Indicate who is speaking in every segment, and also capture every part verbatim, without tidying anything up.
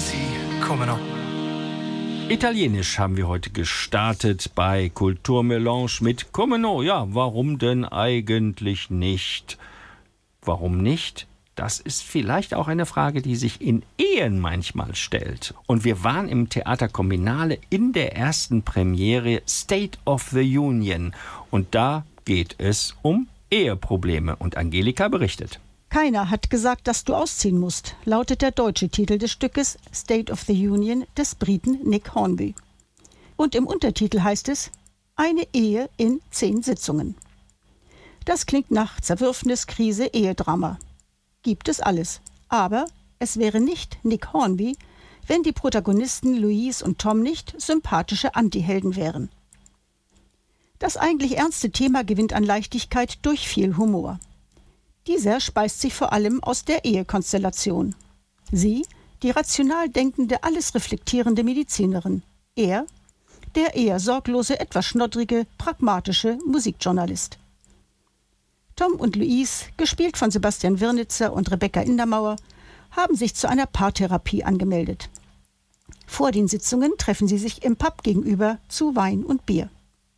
Speaker 1: sì, come no.
Speaker 2: Italienisch haben wir heute gestartet bei Kulturmelange mit Come no. Ja, warum denn eigentlich nicht? Warum nicht? Das ist vielleicht auch eine Frage, die sich in Ehen manchmal stellt. Und wir waren im Theater Combinale in der ersten Premiere State of the Union. Und da geht es um Eheprobleme. Und Angelika berichtet.
Speaker 3: Keiner hat gesagt, dass du ausziehen musst, lautet der deutsche Titel des Stückes State of the Union des Briten Nick Hornby. Und im Untertitel heißt es Eine Ehe in zehn Sitzungen. Das klingt nach Zerwürfnis, Krise, Ehedrama. Gibt es alles. Aber es wäre nicht Nick Hornby, wenn die Protagonisten Louise und Tom nicht sympathische Antihelden wären. Das eigentlich ernste Thema gewinnt an Leichtigkeit durch viel Humor. Dieser speist sich vor allem aus der Ehekonstellation. Sie, die rational denkende, alles reflektierende Medizinerin. Er, der eher sorglose, etwas schnoddrige, pragmatische Musikjournalist. Tom und Louise, gespielt von Sebastian Wirnitzer und Rebecca Indermauer, haben sich zu einer Paartherapie angemeldet. Vor den Sitzungen treffen sie sich im Pub gegenüber zu Wein und Bier.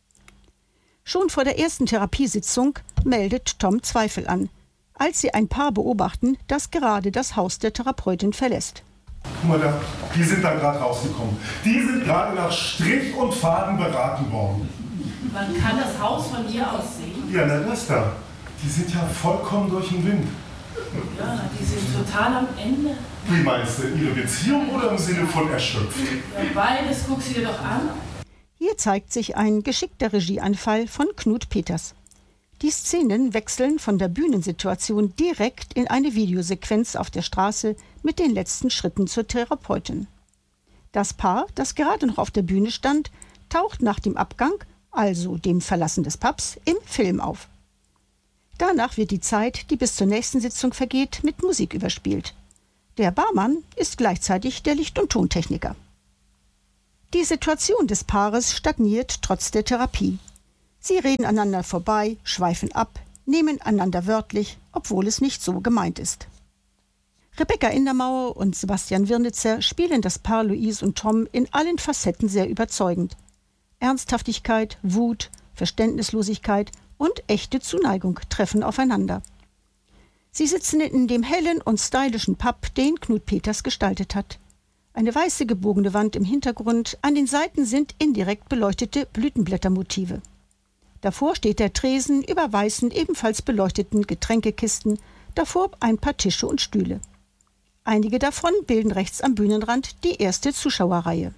Speaker 3: Schon vor der ersten Therapiesitzung meldet Tom Zweifel an, als sie ein Paar beobachten, das gerade das Haus der Therapeutin verlässt.
Speaker 4: Guck mal da, die sind da gerade rausgekommen. Die sind gerade nach Strich und Faden beraten worden.
Speaker 5: Wann kann das Haus von hier aus sehen?
Speaker 4: Ja, na das da. Die sind ja vollkommen durch den Wind.
Speaker 5: Ja, die sind total am Ende.
Speaker 4: Wie meinst du, ihre Beziehung oder im Sinne von erschöpft?
Speaker 5: Ja, beides, guck sie dir doch an.
Speaker 3: Hier zeigt sich ein geschickter Regieanfall von Knut Peters. Die Szenen wechseln von der Bühnensituation direkt in eine Videosequenz auf der Straße mit den letzten Schritten zur Therapeutin. Das Paar, das gerade noch auf der Bühne stand, taucht nach dem Abgang, also dem Verlassen des Pubs, im Film auf. Danach wird die Zeit, die bis zur nächsten Sitzung vergeht, mit Musik überspielt. Der Barmann ist gleichzeitig der Licht- und Tontechniker. Die Situation des Paares stagniert trotz der Therapie. Sie reden aneinander vorbei, schweifen ab, nehmen einander wörtlich, obwohl es nicht so gemeint ist. Rebecca Indermauer und Sebastian Wirnitzer spielen das Paar Louise und Tom in allen Facetten sehr überzeugend. Ernsthaftigkeit, Wut, Verständnislosigkeit und echte Zuneigung treffen aufeinander. Sie sitzen in dem hellen und stylischen Pub, den Knut Peters gestaltet hat. Eine weiße gebogene Wand im Hintergrund, an den Seiten sind indirekt beleuchtete Blütenblättermotive. Davor steht der Tresen über weißen, ebenfalls beleuchteten Getränkekisten, davor ein paar Tische und Stühle. Einige davon bilden rechts am Bühnenrand die erste Zuschauerreihe.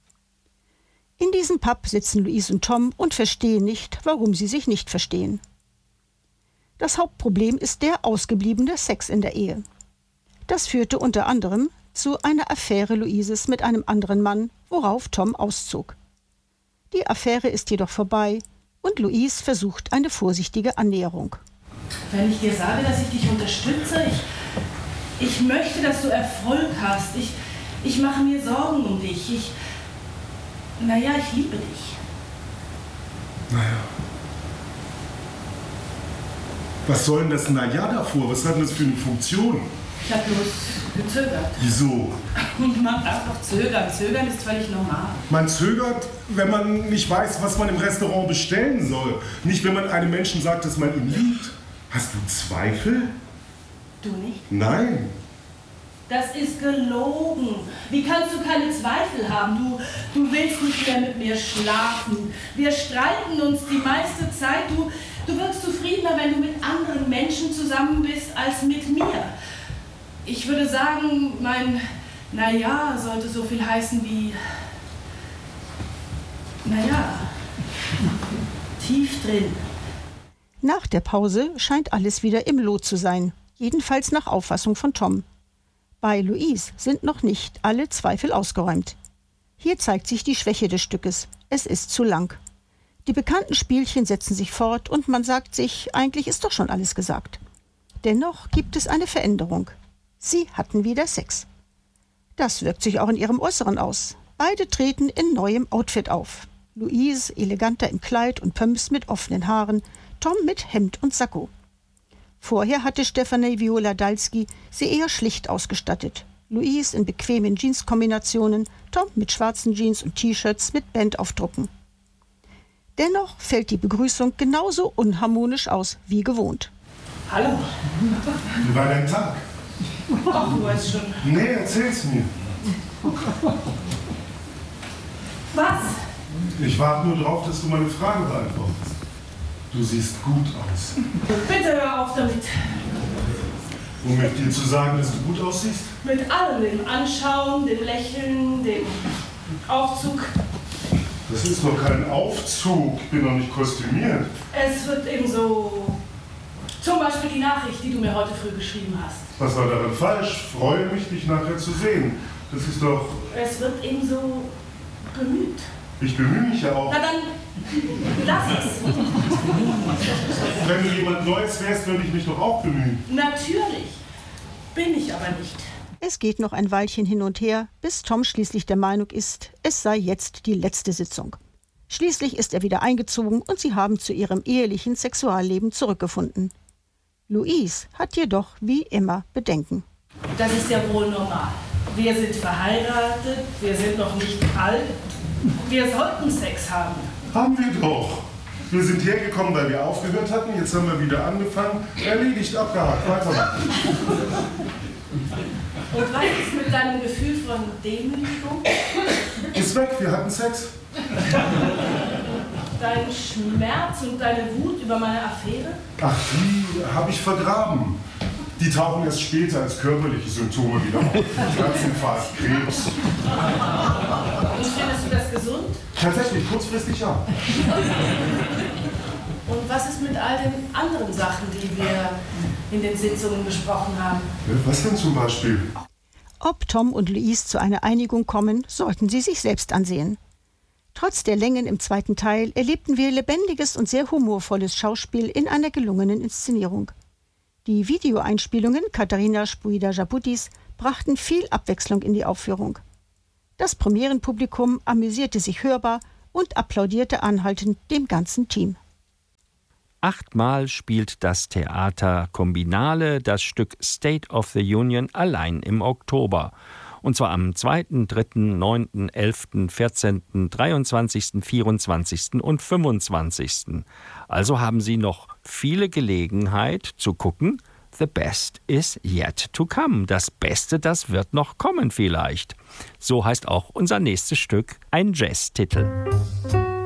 Speaker 3: In diesem Pub sitzen Louise und Tom und verstehen nicht, warum sie sich nicht verstehen. Das Hauptproblem ist der ausgebliebene Sex in der Ehe. Das führte unter anderem zu einer Affäre Louises mit einem anderen Mann, worauf Tom auszog. Die Affäre ist jedoch vorbei und Louise versucht eine vorsichtige Annäherung.
Speaker 5: Wenn ich dir sage, dass ich dich unterstütze, ich, ich möchte, dass du Erfolg hast, ich, ich mache mir Sorgen um dich, ich, naja, ich liebe dich.
Speaker 4: Naja. Was soll denn das Naja davor? Was hat denn das für eine Funktion?
Speaker 5: Ich habe bloß gezögert.
Speaker 4: Wieso?
Speaker 5: Und man darf doch zögern. Zögern ist völlig normal.
Speaker 4: Man zögert, wenn man nicht weiß, was man im Restaurant bestellen soll. Nicht, wenn man einem Menschen sagt, dass man ihn liebt. Hast du Zweifel?
Speaker 5: Du nicht?
Speaker 4: Nein.
Speaker 5: Das ist gelogen. Wie kannst du keine Zweifel haben? Du, du willst nicht mehr mit mir schlafen. Wir streiten uns die meiste Zeit. Du, du wirkst zufriedener, wenn du mit anderen Menschen zusammen bist, als mit mir. Ich würde sagen, mein Naja sollte so viel heißen wie Naja, tief drin.
Speaker 3: Nach der Pause scheint alles wieder im Lot zu sein, jedenfalls nach Auffassung von Tom. Bei Louise sind noch nicht alle Zweifel ausgeräumt. Hier zeigt sich die Schwäche des Stückes. Es ist zu lang. Die bekannten Spielchen setzen sich fort und man sagt sich, eigentlich ist doch schon alles gesagt. Dennoch gibt es eine Veränderung. Sie hatten wieder Sex. Das wirkt sich auch in ihrem Äußeren aus. Beide treten in neuem Outfit auf. Louise eleganter im Kleid und Pumps mit offenen Haaren, Tom mit Hemd und Sakko. Vorher hatte Stefanie Viola Dalski sie eher schlicht ausgestattet. Louise in bequemen Jeanskombinationen, Tom mit schwarzen Jeans und T-Shirts mit Bandaufdrucken. Dennoch fällt die Begrüßung genauso unharmonisch aus wie gewohnt.
Speaker 5: Hallo.
Speaker 4: Wie war dein Tag?
Speaker 5: Ach, du weißt schon.
Speaker 4: Nee, erzähl's mir.
Speaker 5: Was?
Speaker 4: Ich warte nur drauf, dass du meine Frage beantwortest. Du siehst gut aus.
Speaker 5: Bitte hör auf damit.
Speaker 4: Um mit dir zu sagen, dass du gut aussiehst?
Speaker 5: Mit allem, dem Anschauen, dem Lächeln, dem Aufzug.
Speaker 4: Das ist doch kein Aufzug. Ich bin doch nicht kostümiert.
Speaker 5: Es wird eben so... Zum Beispiel die Nachricht, die du mir heute früh geschrieben hast.
Speaker 4: Was war daran falsch? Freue mich, dich nachher zu sehen. Das ist doch...
Speaker 5: Es wird eben so bemüht.
Speaker 4: Ich bemühe mich ja auch.
Speaker 5: Na dann, lass es.
Speaker 4: Wenn du jemand Neues wärst, würde ich mich doch auch bemühen.
Speaker 5: Natürlich. Bin ich aber nicht.
Speaker 3: Es geht noch ein Weilchen hin und her, bis Tom schließlich der Meinung ist, es sei jetzt die letzte Sitzung. Schließlich ist er wieder eingezogen und sie haben zu ihrem ehelichen Sexualleben zurückgefunden. Louise hat jedoch wie immer Bedenken.
Speaker 5: Das ist ja wohl normal. Wir sind verheiratet, wir sind noch nicht alt. Wir sollten Sex haben.
Speaker 4: Haben wir doch. Wir sind hergekommen, weil wir aufgehört hatten. Jetzt haben wir wieder angefangen. Erledigt, abgehakt, weitermachen.
Speaker 5: Und was ist mit deinem Gefühl von Demütigung?
Speaker 4: Ist weg, wir hatten Sex.
Speaker 5: Dein Schmerz und deine Wut über meine Affäre?
Speaker 4: Ach, die habe ich vergraben. Die tauchen erst später als körperliche Symptome wieder auf. Herzinfarkt, Krebs.
Speaker 5: Und findest du das gesund?
Speaker 4: Tatsächlich, kurzfristig ja.
Speaker 5: Und was ist mit all den anderen Sachen, die wir in den Sitzungen besprochen haben?
Speaker 4: Was denn zum Beispiel?
Speaker 3: Ob Tom und Louise zu einer Einigung kommen, sollten sie sich selbst ansehen. Trotz der Längen im zweiten Teil erlebten wir lebendiges und sehr humorvolles Schauspiel in einer gelungenen Inszenierung. Die Videoeinspielungen Katharina Spuida-Jabutis brachten viel Abwechslung in die Aufführung. Das Premierenpublikum amüsierte sich hörbar und applaudierte anhaltend dem ganzen Team.
Speaker 2: Achtmal spielt das Theater Combinale das Stück State of the Union allein im Oktober. Und zwar am zweiten, dritten, neunten, elften, vierzehnten, dreiundzwanzigsten, vierundzwanzigsten und fünfundzwanzigsten Also haben Sie noch viele Gelegenheit zu gucken. The best is yet to come. Das Beste, das wird noch kommen vielleicht. So heißt auch unser nächstes Stück, ein Jazztitel.